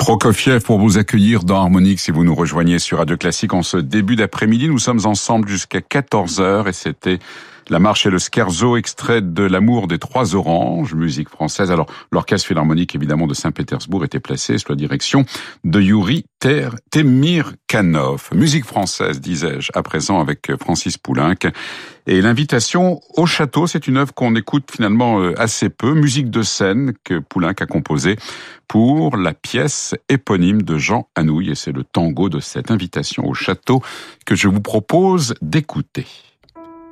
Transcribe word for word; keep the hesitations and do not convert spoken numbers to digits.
Prokofiev pour vous accueillir dans Harmonique si vous nous rejoignez sur Radio Classique en ce début d'après-midi. Nous sommes ensemble jusqu'à quatorze heures et c'était la marche et le scherzo extrait de L'amour des trois oranges, musique française. Alors, l'orchestre philharmonique évidemment de Saint-Pétersbourg était placé sous la direction de Youri Temirkanov. Musique française, disais-je, à présent avec Francis Poulenc. Et l'invitation au château, c'est une œuvre qu'on écoute finalement assez peu, musique de scène que Poulenc a composée pour la pièce éponyme de Jean Anouilh. Et c'est le tango de cette invitation au château que je vous propose d'écouter.